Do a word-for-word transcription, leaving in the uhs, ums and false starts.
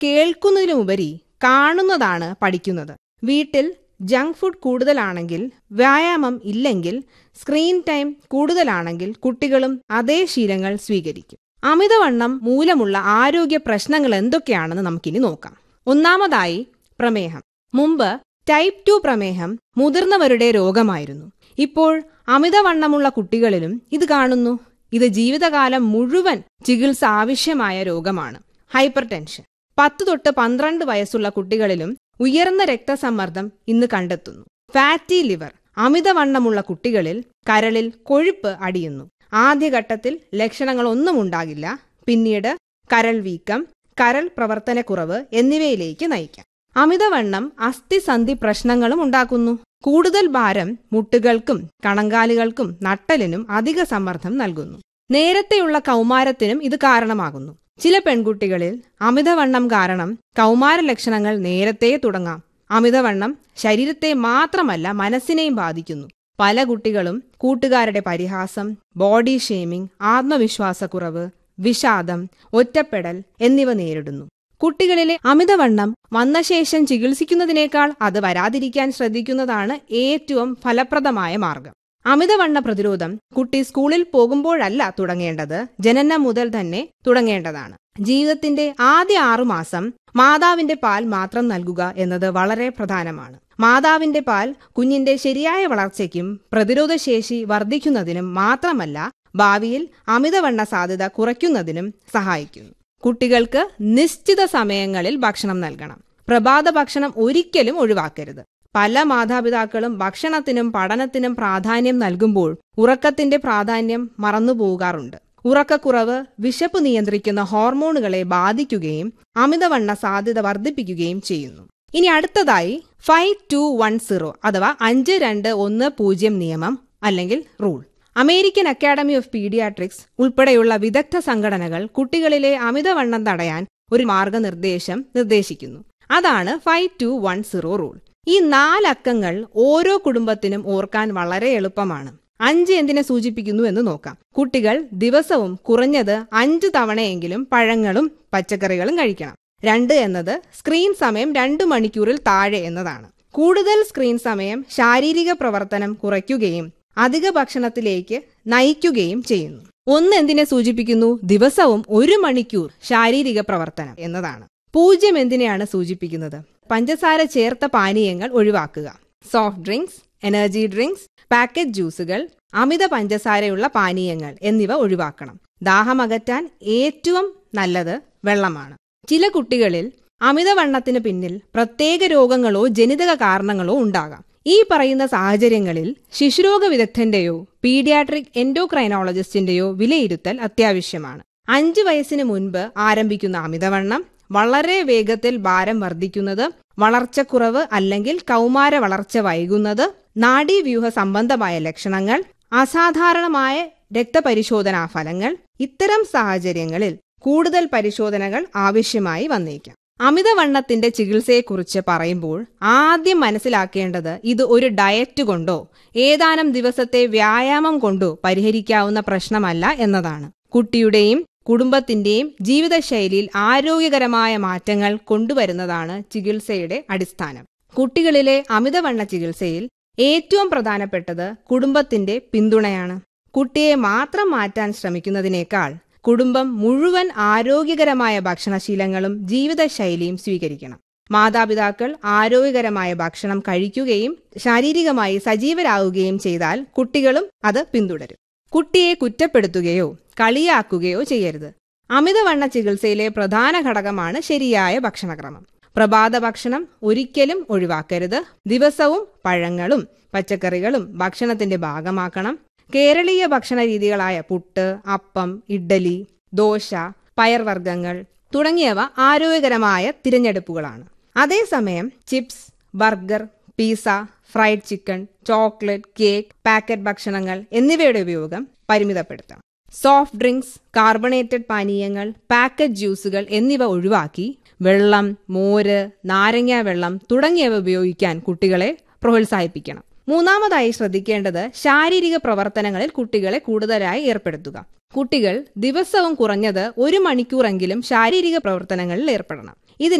കേൾക്കുന്നതിനുപരി കാണുന്നതാണ് പഠിക്കുന്നത്. വീട്ടിൽ ജങ്ക് ഫുഡ് കൂടുതലാണെങ്കിൽ, വ്യായാമം ഇല്ലെങ്കിൽ, സ്ക്രീൻ ടൈം കൂടുതലാണെങ്കിൽ കുട്ടികളും അതേ ശീലങ്ങൾ സ്വീകരിക്കും. അമിതവണ്ണം മൂലമുള്ള ആരോഗ്യ പ്രശ്നങ്ങൾ എന്തൊക്കെയാണെന്ന് നമുക്കിനി നോക്കാം. ഒന്നാമതായി പ്രമേഹം. മുമ്പ് ടൈപ്പ് ടു പ്രമേഹം മുതിർന്നവരുടെ രോഗമായിരുന്നു. ഇപ്പോൾ അമിതവണ്ണമുള്ള കുട്ടികളിലും ഇത് കാണുന്നു. ഇത് ജീവിതകാലം മുഴുവൻ ചികിത്സ ആവശ്യമായ രോഗമാണ്. Hyper tension. പത്ത് തൊട്ട് പന്ത്രണ്ട് വയസ്സുള്ള കുട്ടികളിലും ഉയർന്ന രക്തസമ്മർദ്ദം ഇന്ന് കണ്ടെത്തുന്നു. Fatty liver. അമിതവണ്ണമുള്ള കുട്ടികളിൽ കരളിൽ കൊഴുപ്പ് അടിയുന്നു. ആദ്യഘട്ടത്തിൽ ലക്ഷണങ്ങളൊന്നും ഉണ്ടാകില്ല. പിന്നീട് കരൾ വീക്കം, കരൾ പ്രവർത്തനക്കുറവ് എന്നിവയിലേക്ക് നയിക്കാം. അമിതവണ്ണം അസ്ഥിസന്ധി പ്രശ്നങ്ങളും ഉണ്ടാക്കുന്നു. കൂടുതൽ ഭാരം മുട്ടുകൾക്കും കണങ്കാലുകൾക്കും നട്ടലിനും അധിക സമ്മർദ്ദം നൽകുന്നു. നേരത്തെയുള്ള കൗമാരത്തിനും ഇത് കാരണമാകുന്നു. ചില പെൺകുട്ടികളിൽ അമിതവണ്ണം കാരണം കൗമാര ലക്ഷണങ്ങൾ നേരത്തെ തുടങ്ങാം. അമിതവണ്ണം ശരീരത്തെ മാത്രമല്ല മനസ്സിനെയും ബാധിക്കുന്നു. പല കുട്ടികളും കൂട്ടുകാരുടെ പരിഹാസം, ബോഡി ഷേമിംഗ്, ആത്മവിശ്വാസക്കുറവ്, വിഷാദം, ഒറ്റപ്പെടൽ എന്നിവ നേരിടുന്നു. കുട്ടികളിലെ അമിതവണ്ണം വന്ന ശേഷം ചികിത്സിക്കുന്നതിനേക്കാൾ അത് വരാതിരിക്കാൻ ശ്രദ്ധിക്കുന്നതാണ് ഏറ്റവും ഫലപ്രദമായ മാർഗം. അമിതവണ്ണ പ്രതിരോധം കുട്ടി സ്കൂളിൽ പോകുമ്പോഴല്ല തുടങ്ങേണ്ടത്, ജനനം മുതൽ തന്നെ തുടങ്ങേണ്ടതാണ്. ജീവിതത്തിന്റെ ആദ്യ ആറുമാസം മാതാവിന്റെ പാൽ മാത്രം നൽകുക എന്നത് വളരെ പ്രധാനമാണ്. മാതാവിന്റെ പാൽ കുഞ്ഞിന്റെ ശരിയായ വളർച്ചയ്ക്കും പ്രതിരോധശേഷി വർദ്ധിക്കുന്നതിനും മാത്രമല്ല, ഭാവിയിൽ അമിതവണ്ണ സാധ്യത കുറയ്ക്കുന്നതിനും സഹായിക്കുന്നു. കുട്ടികൾക്ക് നിശ്ചിത സമയങ്ങളിൽ ഭക്ഷണം നൽകണം. പ്രഭാത ഭക്ഷണം ഒരിക്കലും ഒഴിവാക്കരുത്. പല മാതാപിതാക്കളും ഭക്ഷണത്തിനും പഠനത്തിനും പ്രാധാന്യം നൽകുമ്പോൾ ഉറക്കത്തിന്റെ പ്രാധാന്യം മറന്നുപോകാറുണ്ട്. ഉറക്കക്കുറവ് വിശപ്പ് നിയന്ത്രിക്കുന്ന ഹോർമോണുകളെ ബാധിക്കുകയും അമിതവണ്ണ സാധ്യത വർദ്ധിപ്പിക്കുകയും ചെയ്യുന്നു. ഇനി അടുത്തതായി ഫൈവ് ടു വൺ സീറോ അഥവാ അഞ്ച് രണ്ട് ഒന്ന് പൂജ്യം നിയമം അല്ലെങ്കിൽ rule. American academy of paediatrics ഉൾപ്പെടെയുള്ള വിദഗ്ധ സംഘടനകൾ കുട്ടികളിലെ അമിതവണ്ണം തടയാൻ ഒരു മാർഗനിർദ്ദേശം നിർദ്ദേശിക്കുന്നു. അതാണ് five to one zero rule. ഈ നാലക്കങ്ങൾ ഓരോ കുടുംബത്തിനും ഓർക്കാൻ വളരെ എളുപ്പമാണ്. അഞ്ച് എന്തിനെ സൂചിപ്പിക്കുന്നു എന്ന് നോക്കാം. കുട്ടികൾ ദിവസവും കുറഞ്ഞത് അഞ്ചു തവണയെങ്കിലും പഴങ്ങളും പച്ചക്കറികളും കഴിക്കണം. രണ്ട് എന്നത് സ്ക്രീൻ സമയം രണ്ടു മണിക്കൂറിൽ താഴെ എന്നതാണ്. കൂടുതൽ സ്ക്രീൻ സമയം ശാരീരിക പ്രവർത്തനം കുറയ്ക്കുകയും അധിക ഭക്ഷണത്തിലേക്ക് നയിക്കുകയും ചെയ്യുന്നു. ഒന്ന് എന്തിനെ സൂചിപ്പിക്കുന്നു? ദിവസവും ഒരു മണിക്കൂർ ശാരീരിക പ്രവർത്തനം എന്നതാണ്. പൂജ്യം എന്തിനെയാണ് സൂചിപ്പിക്കുന്നത്? പഞ്ചസാര ചേർത്ത പാനീയങ്ങൾ ഒഴിവാക്കുക. Soft drinks, energy drinks, packet ജ്യൂസുകൾ, അമിത പഞ്ചസാരയുള്ള പാനീയങ്ങൾ എന്നിവ ഒഴിവാക്കണം. ദാഹമകറ്റാൻ ഏറ്റവും നല്ലത് വെള്ളമാണ്. ചില കുട്ടികളിൽ അമിതവണ്ണത്തിന് പിന്നിൽ പ്രത്യേക രോഗങ്ങളോ ജനിതക കാരണങ്ങളോ ഉണ്ടാകാം. ഈ പറയുന്ന സാഹചര്യങ്ങളിൽ ശിശുരോഗ വിദഗ്ധന്റെയോ പീഡിയാട്രിക് എൻഡോക്രൈനോളജിസ്റ്റിന്റെയോ വിലയിരുത്തൽ അത്യാവശ്യമാണ്. അഞ്ചു വയസ്സിന് മുൻപ് ആരംഭിക്കുന്ന അമിതവണ്ണം, വളരെ വേഗത്തിൽ ഭാരം വർദ്ധിക്കുന്നത്, വളർച്ചക്കുറവ് അല്ലെങ്കിൽ കൗമാര വളർച്ച വൈകുന്നത്, നാഡീവ്യൂഹ സംബന്ധമായ ലക്ഷണങ്ങൾ, അസാധാരണമായ രക്തപരിശോധനാ ഫലങ്ങൾ, ഇത്തരം സാഹചര്യങ്ങളിൽ കൂടുതൽ പരിശോധനകൾ ആവശ്യമായി വന്നേക്കാം. അമിതവണ്ണത്തിന്റെ ചികിത്സയെക്കുറിച്ച് പറയുമ്പോൾ ആദ്യം മനസ്സിലാക്കേണ്ടത് ഇത് ഒരു ഡയറ്റ് കൊണ്ടോ ഏതാനും ദിവസത്തെ വ്യായാമം കൊണ്ടോ പരിഹരിക്കാവുന്ന പ്രശ്നമല്ല എന്നതാണ്. കുട്ടിയുടെയും കുടുംബത്തിന്റെയും ജീവിതശൈലിയിൽ ആരോഗ്യകരമായ മാറ്റങ്ങൾ കൊണ്ടുവരുന്നതാണ് ചികിത്സയുടെ അടിസ്ഥാനം. കുട്ടികളിലെ അമിതവണ്ണ ചികിത്സയിൽ ഏറ്റവും പ്രധാനപ്പെട്ടത് കുടുംബത്തിന്റെ പിന്തുണയാണ്. കുട്ടിയെ മാത്രം മാറ്റാൻ ശ്രമിക്കുന്നതിനേക്കാൾ കുടുംബം മുഴുവൻ ആരോഗ്യകരമായ ഭക്ഷണശീലങ്ങളും ജീവിതശൈലിയും സ്വീകരിക്കണം. മാതാപിതാക്കൾ ആരോഗ്യകരമായ ഭക്ഷണം കഴിക്കുകയും ശാരീരികമായി സജീവരാകുകയും ചെയ്താൽ കുട്ടികളും അത് പിന്തുടരും. കുട്ടിയെ കുറ്റപ്പെടുത്തുകയോ കളിയാക്കുകയോ ചെയ്യരുത്. അമിതവണ്ണ ചികിത്സയിലെ പ്രധാന ഘടകമാണ് ശരിയായ ഭക്ഷണക്രമം. പ്രഭാത ഭക്ഷണം ഒരിക്കലും ഒഴിവാക്കരുത്. ദിവസവും പഴങ്ങളും പച്ചക്കറികളും ഭക്ഷണത്തിന്റെ ഭാഗമാക്കണം. കേരളീയ ഭക്ഷണ രീതികളായ പുട്ട്, അപ്പം, ഇഡ്ഡലി, ദോശ, പയർവർഗ്ഗങ്ങൾ തുടങ്ങിയവ ആരോഗ്യകരമായ തിരഞ്ഞെടുപ്പുകളാണ്. അതേസമയം chips, burger, pizza, fried chicken, chocolate, cake, packet ഭക്ഷണങ്ങൾ എന്നിവയുടെ ഉപയോഗം പരിമിതപ്പെടുത്തണം. സോഫ്റ്റ് ഡ്രിങ്ക്സ്, കാർബണേറ്റഡ് പാനീയങ്ങൾ, പാക്കറ്റ് ജ്യൂസുകൾ എന്നിവ ഒഴിവാക്കി വെള്ളം, മോര്, നാരങ്ങ വെള്ളം തുടങ്ങിയവ ഉപയോഗിക്കാൻ കുട്ടികളെ പ്രോത്സാഹിപ്പിക്കണം. മൂന്നാമതായി ശ്രദ്ധിക്കേണ്ടത് ശാരീരിക പ്രവർത്തനങ്ങളിൽ കുട്ടികളെ കൂടുതലായി ഏർപ്പെടുത്തുക. കുട്ടികൾ ദിവസവും കുറഞ്ഞത് ഒരു മണിക്കൂറെങ്കിലും ശാരീരിക പ്രവർത്തനങ്ങളിൽ ഏർപ്പെടണം. ഇതിന്